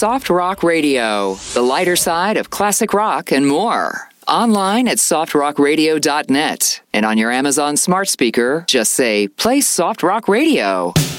Soft Rock Radio, the lighter side of classic rock and more. Online at softrockradio.net. And on your Amazon smart speaker, just say, play Soft Rock Radio.